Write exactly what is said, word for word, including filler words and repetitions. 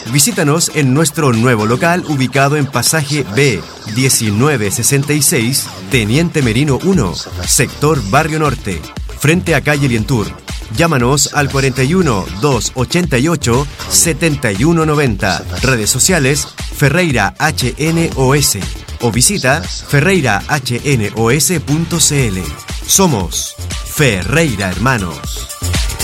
Visítanos en nuestro nuevo local ubicado en Pasaje B, diecinueve sesenta y seis, Teniente Merino uno, sector Barrio Norte, frente a calle Lientur. Llámanos al cuarenta y uno, doscientos ochenta y ocho, setenta y uno noventa. Redes sociales Ferreira H N O S o visita ferreira h n o s punto c l. Somos Ferreira Hermanos.